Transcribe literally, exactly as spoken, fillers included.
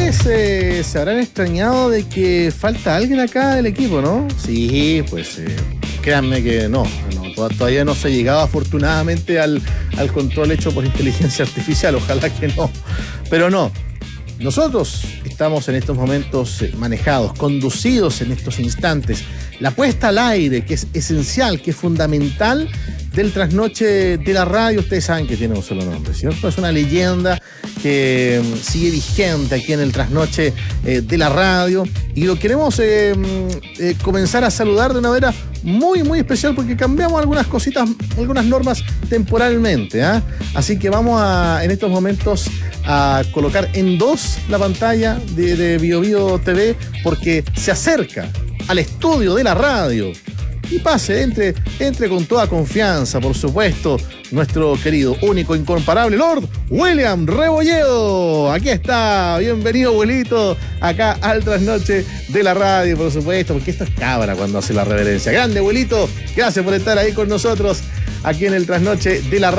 ustedes eh, se habrán extrañado de que falta alguien acá del equipo, ¿no? Sí, pues eh, créanme que no, no, todavía no se ha llegado afortunadamente al, al control hecho por inteligencia artificial, ojalá que no, pero no. Nosotros estamos en estos momentos manejados, conducidos en estos instantes. La puesta al aire, que es esencial, que es fundamental del trasnoche de la radio, ustedes saben que tiene un solo nombre, ¿cierto? Es una leyenda que sigue vigente aquí en el trasnoche eh, de la radio y lo queremos eh, eh, comenzar a saludar de una manera muy, muy especial porque cambiamos algunas cositas, algunas normas temporalmente, ¿eh? Así que vamos a, en estos momentos, a colocar en dos la pantalla de, de Bio Bio T V porque se acerca al estudio de la radio. Y pase, entre, entre con toda confianza, por supuesto, nuestro querido, único, incomparable Lord William Rebolledo. Aquí está, bienvenido, abuelito, acá al trasnoche de la radio, por supuesto, porque esto es cabra cuando hace la reverencia. Grande, abuelito, gracias por estar ahí con nosotros, aquí en el trasnoche de la radio.